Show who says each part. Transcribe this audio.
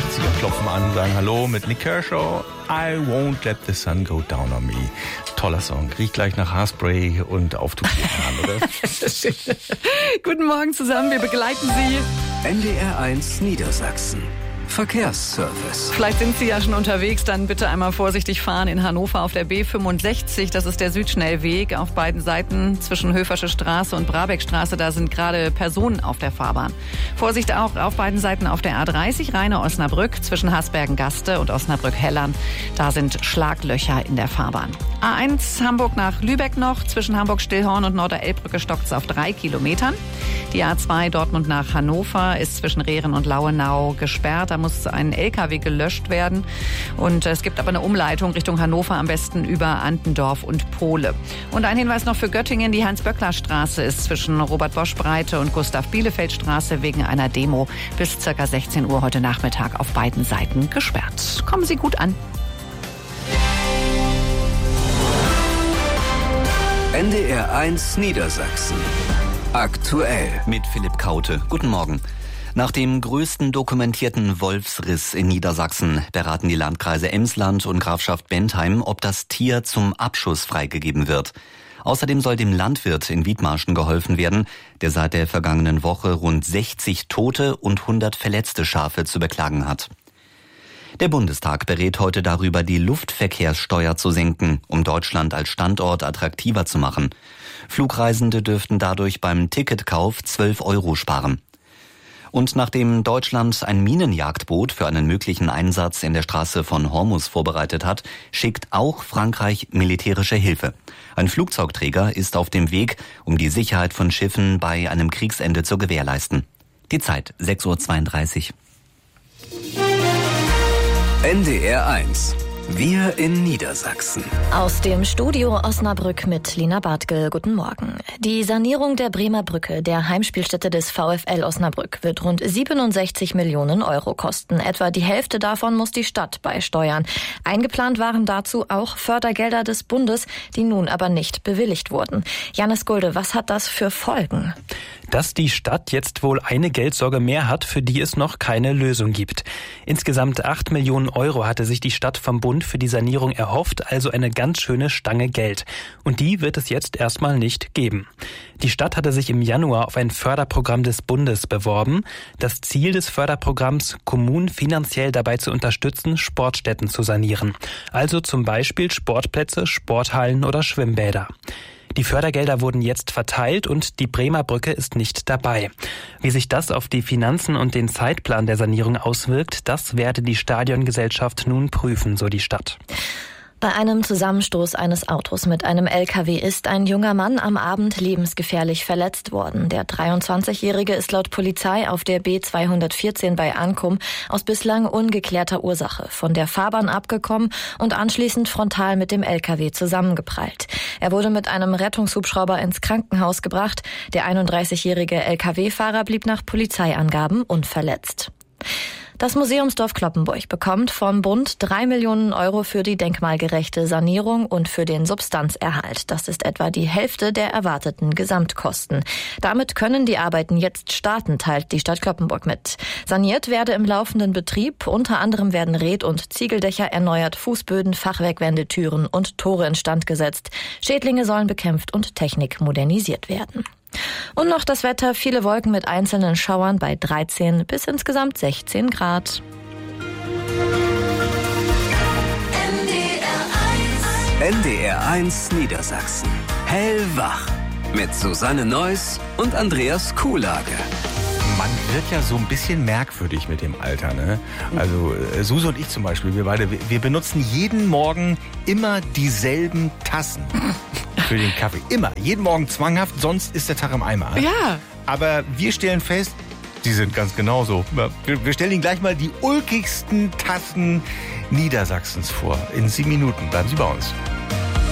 Speaker 1: 80er klopfen an und sagen Hallo mit Nick Kershaw. I won't let the sun go down on me. Toller Song. Riecht gleich nach Haarspray und Auftuchsehen an, oder?
Speaker 2: Guten Morgen zusammen, wir begleiten Sie.
Speaker 3: NDR1 Niedersachsen. Verkehrsservice.
Speaker 2: Vielleicht sind Sie ja schon unterwegs, dann bitte einmal vorsichtig fahren in Hannover auf der B65. Das ist der Südschnellweg auf beiden Seiten zwischen Höfersche Straße und Brabeckstraße. Da sind gerade Personen auf der Fahrbahn. Vorsicht auch auf beiden Seiten auf der A30 Rheine-Osnabrück zwischen Hasbergen-Gaste und Osnabrück-Hellern. Da sind Schlaglöcher in der Fahrbahn. A1 Hamburg nach Lübeck noch. Zwischen Hamburg-Stillhorn und Norder-Elbbrücke stockt es auf 3 Kilometern. Die A2 Dortmund nach Hannover ist zwischen Rehren und Lauenau gesperrt. Da muss ein LKW gelöscht werden. Und es gibt aber eine Umleitung Richtung Hannover, am besten über Antendorf und Pohle. Und ein Hinweis noch für Göttingen. Die Hans-Böckler-Straße ist zwischen Robert-Bosch-Breite und Gustav-Bielefeld-Straße wegen einer Demo bis ca. 16 Uhr heute Nachmittag auf beiden Seiten gesperrt. Kommen Sie gut an.
Speaker 3: NDR1 Niedersachsen. Aktuell.
Speaker 4: Mit Philipp Kaute. Guten Morgen. Nach dem größten dokumentierten Wolfsriss in Niedersachsen beraten die Landkreise Emsland und Grafschaft Bentheim, ob das Tier zum Abschuss freigegeben wird. Außerdem soll dem Landwirt in Wiedmarschen geholfen werden, der seit der vergangenen Woche rund 60 tote und 100 verletzte Schafe zu beklagen hat. Der Bundestag berät heute darüber, die Luftverkehrssteuer zu senken, um Deutschland als Standort attraktiver zu machen. Flugreisende dürften dadurch beim Ticketkauf 12 € sparen. Und nachdem Deutschland ein Minenjagdboot für einen möglichen Einsatz in der Straße von Hormuz vorbereitet hat, schickt auch Frankreich militärische Hilfe. Ein Flugzeugträger ist auf dem Weg, um die Sicherheit von Schiffen bei einem Kriegsende zu gewährleisten. Die Zeit 6:32 Uhr.
Speaker 3: NDR1. Wir in Niedersachsen.
Speaker 5: Aus dem Studio Osnabrück mit Lina Bartgel. Guten Morgen. Die Sanierung der Bremer Brücke, der Heimspielstätte des VfL Osnabrück, wird rund 67 Millionen € kosten. Etwa die Hälfte davon muss die Stadt beisteuern. Eingeplant waren dazu auch Fördergelder des Bundes, die nun aber nicht bewilligt wurden. Janis Gulde, was hat das für Folgen?
Speaker 6: Dass die Stadt jetzt wohl eine Geldsorge mehr hat, für die es noch keine Lösung gibt. Insgesamt 8 Millionen € hatte sich die Stadt vom Bund für die Sanierung erhofft, also eine ganz schöne Stange Geld. Und die wird es jetzt erstmal nicht geben. Die Stadt hatte sich im Januar auf ein Förderprogramm des Bundes beworben. Das Ziel des Förderprogramms, Kommunen finanziell dabei zu unterstützen, Sportstätten zu sanieren. Also zum Beispiel Sportplätze, Sporthallen oder Schwimmbäder. Die Fördergelder wurden jetzt verteilt und die Bremer Brücke ist nicht dabei. Wie sich das auf die Finanzen und den Zeitplan der Sanierung auswirkt, das werde die Stadiongesellschaft nun prüfen, so die Stadt.
Speaker 5: Bei einem Zusammenstoß eines Autos mit einem LKW ist ein junger Mann am Abend lebensgefährlich verletzt worden. Der 23-Jährige ist laut Polizei auf der B214 bei Ankum aus bislang ungeklärter Ursache von der Fahrbahn abgekommen und anschließend frontal mit dem LKW zusammengeprallt. Er wurde mit einem Rettungshubschrauber ins Krankenhaus gebracht. Der 31-jährige LKW-Fahrer blieb nach Polizeiangaben unverletzt. Das Museumsdorf Cloppenburg bekommt vom Bund 3 Millionen € für die denkmalgerechte Sanierung und für den Substanzerhalt. Das ist etwa die Hälfte der erwarteten Gesamtkosten. Damit können die Arbeiten jetzt starten, teilt die Stadt Cloppenburg mit. Saniert werde im laufenden Betrieb. Unter anderem werden Red- und Ziegeldächer erneuert, Fußböden, Fachwerkwände, Türen und Tore instand gesetzt. Schädlinge sollen bekämpft und Technik modernisiert werden. Und noch das Wetter, viele Wolken mit einzelnen Schauern bei 13 bis insgesamt 16 Grad.
Speaker 3: NDR1 Niedersachsen. Hellwach. Mit Susanne Neuss und Andreas Kuhlage.
Speaker 1: Man wird ja so ein bisschen merkwürdig mit dem Alter, ne? Also Suse und ich zum Beispiel, wir benutzen jeden Morgen immer dieselben Tassen für den Kaffee. Immer, jeden Morgen zwanghaft, sonst ist der Tag im Eimer.
Speaker 2: Ja.
Speaker 1: Aber wir stellen fest, die sind ganz genauso. Wir stellen Ihnen gleich mal die ulkigsten Tassen Niedersachsens vor. In 7 Minuten. Bleiben Sie bei uns.